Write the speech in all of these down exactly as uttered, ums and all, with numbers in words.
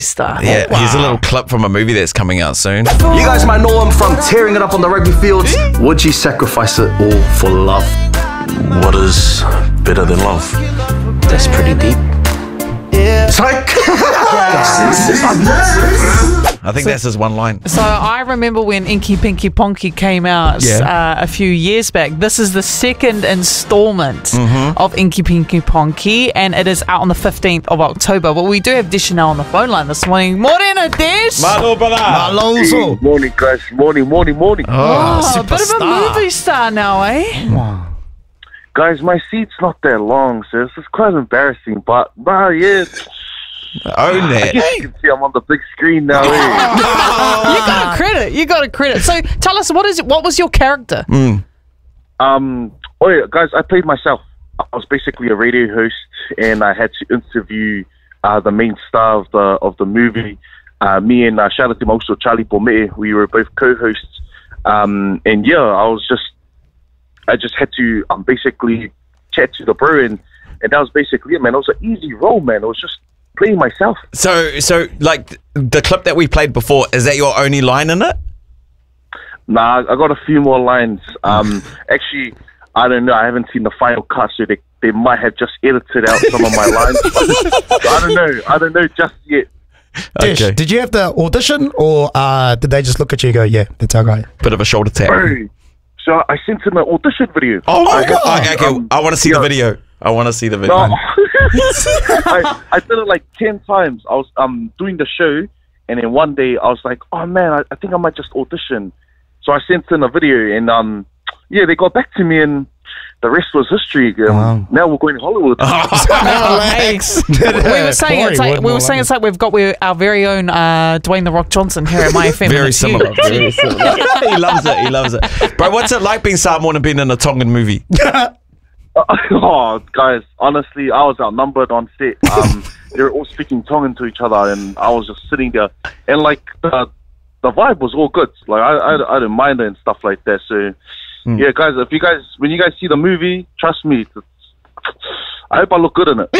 star. Yeah, wow. Here's a little clip from a movie that's coming out soon. You guys might know him from tearing it up on the rugby fields. Would you sacrifice it all for love? What is better than love? That's pretty deep. Psych! I think that's his one line. So I remember when Inky Pinky Ponky came out Yeah. uh, a few years back. This is the second installment Mm-hmm. of Inky Pinky Ponky, and it is out on the fifteenth of October. But we do have Dish now on the phone line this morning. Morena, Dish! Malo, brother. Alonso. Morning, guys. Morning, morning, morning. Oh, a bit of a superstar. movie star now, eh? Guys, my seat's not that long, so this is quite embarrassing. But, nah, yeah. Own I that. guess you can see I'm on the big screen now. Eh? You got a credit. You got a credit. So tell us, what is it? What was your character? Um, oh, yeah, guys, I played myself. I was basically a radio host, and I had to interview uh, the main star of the of the movie. Uh, me and uh, shout out to him also, Charlie Pomete. We were both co-hosts. Um, and yeah, I was just, I just had to um, basically chat to the bro, and, and that was basically it, man. It was an easy role, man. It was just playing myself. So, so like the clip that we played before, is that your only line in it? Nah, I got a few more lines. Um, actually, I don't know. I haven't seen the final cut, so they, they might have just edited out some of my lines. But I don't know. I don't know just yet. Dish, Okay. did you have the audition, or uh, did they just look at you and go, yeah, that's our guy? Bit of a shoulder tap. Bro, so I sent him an audition video. Oh my I had- god! Okay, okay. um, I want to see yeah. the video. I want to see the video. No. I, I did it like ten times. I was um doing the show, and then one day I was like, oh man, I, I think I might just audition. So I sent in a video, and um yeah, they got back to me, and the rest was history. Um, Wow. Now we're going to Hollywood. Relax. We were saying it's like we were Boring, saying it's like we've got we, our very own uh, Dwayne the Rock Johnson here at My F M. and Very it's you. similar. Very similar. He loves it. He loves it. Bro, what's it like being Samoan and being in a Tongan movie? Oh, guys, honestly, I was outnumbered on set. Um, they were all speaking Tongan to each other, and I was just sitting there, and like the the vibe was all good. Like I I, I didn't mind it and stuff like that. So yeah, guys, if you guys when you guys see the movie, trust me, it's, I hope I look good in it.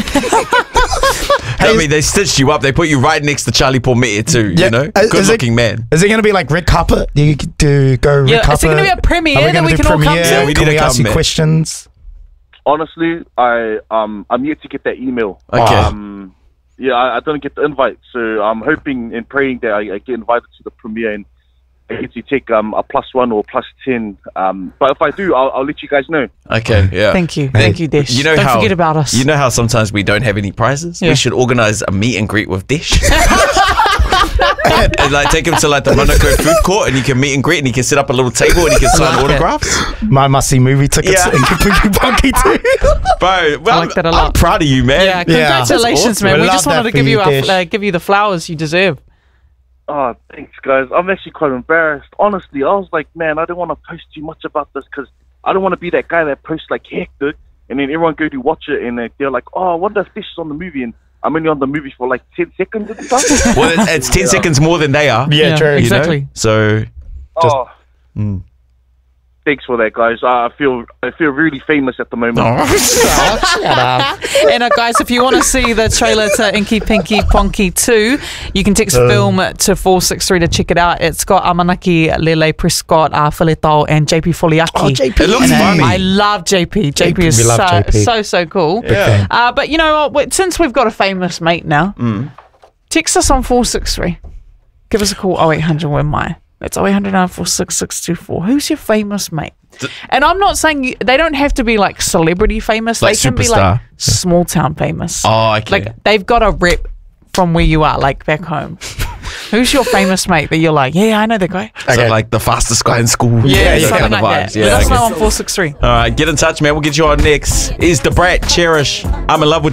I mean, they stitched you up. They put you right next to Charlie Pomete too. Yeah, You know, uh, is good it- looking man. Is it going to be like red carpet? You get to go red Yeah, carpet? is it going to be a premiere Are we that gonna we do can all come premiere? to? Yeah, we Can need we to ask come, you man. questions? Honestly, I um I'm yet to get that email. Okay. Um, yeah, I, I didn't get the invite, so I'm hoping and praying that I, I get invited to the premiere and I get to take um a plus one or plus ten. Um, but if I do, I'll, I'll let you guys know. Okay, yeah. Thank you, thank you, Dish. You know Don't how, forget about us. You know how sometimes we don't have any prizes? Yeah. We should organize a meet and greet with Dish. And like take him to like the Monaco food court, and you can meet and greet, and he can set up a little table, and he can sign like it. autographs. My must-see movie tickets Yeah. and Pinky Punky too. Bro, well, like that a I'm lot. proud of you, man. yeah, Yeah. congratulations, That's man. awesome. We We just love wanted that to for give you, you our, Dish. uh, give you the flowers you deserve. Oh, thanks, guys. I'm actually quite embarrassed. Honestly, I was like, man, I don't want to post too much about this because I don't want to be that guy that posts like hectic, and then everyone go to watch it, and they're like, oh, I wonder if Dish is on the movie, and I'm only on the movie for like ten seconds and stuff. Well, it's, it's ten seconds more than they are. Yeah, Yeah, true. you know? exactly. So oh, mm. thanks for that, guys. I feel I feel really famous at the moment. Shut up. And uh, guys, if you want to see the trailer to Inky Pinky Ponky two, you can text Uh. film to four six three to check it out. It's got Amanaki, Lele Prescott, uh, Filetao, and J P Foliaki. Oh, J P. It looks And, uh, funny. I love J P. J P is we love so, J P. so, so cool. Yeah. Uh, but you know what? Wait, since we've got a famous mate now, Mm. text us on four six three. Give us a call, oh eight hundred, where am I? That's oh eight hundred nine four six six two four. Who's your famous mate? And I'm not saying you, they don't have to be like celebrity famous. Like they can be superstar. like small town famous. Oh, okay. Like they've got a rep from where you are, like back home. Who's your famous mate that you're like, yeah, I know that guy? So Okay. like the fastest guy in school. Yeah, those something kind of like vibes. that. Yeah, Let us okay. know on four six three. All right, get in touch, man. We'll get you on next. Is the Brat Cherish? I'm in love with.